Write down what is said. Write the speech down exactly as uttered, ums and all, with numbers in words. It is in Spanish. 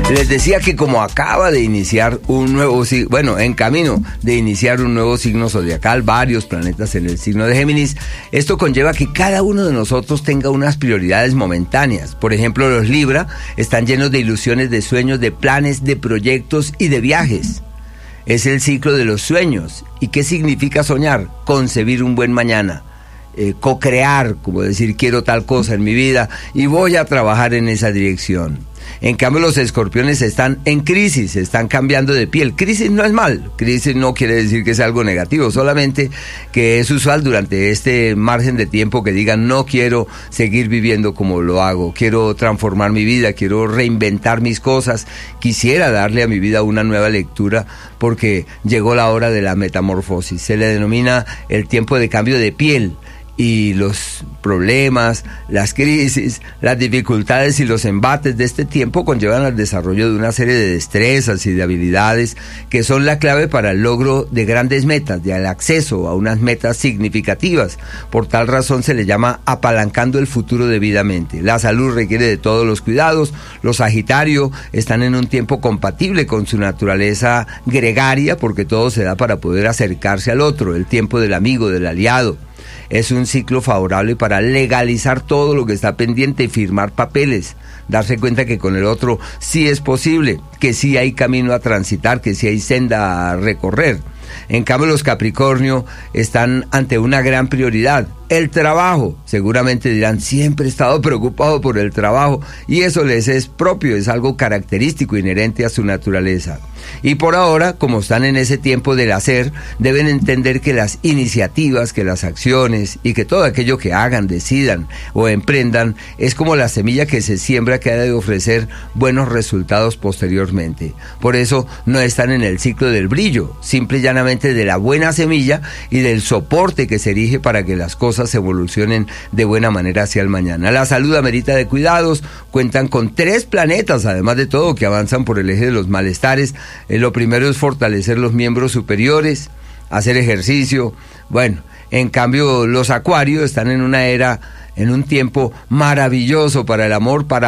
Les decía que como acaba de iniciar un nuevo signo, bueno, en camino de iniciar un nuevo signo zodiacal, varios planetas en el signo de Géminis, esto conlleva que cada uno de nosotros tenga unas prioridades momentáneas. Por ejemplo, los Libra están llenos de ilusiones, de sueños, de planes, de proyectos y de viajes. Es el ciclo de los sueños. ¿Y qué significa soñar? Concebir un buen mañana. Eh, co-crear, como decir, quiero tal cosa en mi vida y voy a trabajar en esa dirección. En cambio, los escorpiones están en crisis, están cambiando de piel. Crisis no es mal, crisis no quiere decir que sea algo negativo, solamente que es usual durante este margen de tiempo que digan no quiero seguir viviendo como lo hago, quiero transformar mi vida, quiero reinventar mis cosas, quisiera darle a mi vida una nueva lectura porque llegó la hora de la metamorfosis. Se le denomina el tiempo de cambio de piel. Y los problemas, las crisis, las dificultades y los embates de este tiempo conllevan al desarrollo de una serie de destrezas y de habilidades que son la clave para el logro de grandes metas, del acceso a unas metas significativas. Por tal razón se le llama apalancando el futuro debidamente. La salud requiere de todos los cuidados. Los Sagitario están en un tiempo compatible con su naturaleza gregaria porque todo se da para poder acercarse al otro, el tiempo del amigo, del aliado. Es un ciclo favorable para legalizar todo lo que está pendiente y firmar papeles, darse cuenta que con el otro sí es posible, que sí hay camino a transitar, que sí hay senda a recorrer. En cambio, los Capricornio están ante una gran prioridad, el trabajo. Seguramente dirán, siempre he estado preocupado por el trabajo, y eso les es propio, es algo característico, inherente a su naturaleza. Y por ahora, como están en ese tiempo del hacer, deben entender que las iniciativas, que las acciones y que todo aquello que hagan, decidan o emprendan es como la semilla que se siembra que ha de ofrecer buenos resultados posteriormente. Por eso no están en el ciclo del brillo, simple y llanamente de la buena semilla y del soporte que se erige para que las cosas evolucionen de buena manera hacia el mañana. La salud amerita de cuidados, cuentan con tres planetas, además de todo, que avanzan por el eje de los malestares. Eh, lo primero es fortalecer los miembros superiores, hacer ejercicio. Bueno, en cambio los Acuarios están en una era, en un tiempo maravilloso para el amor, para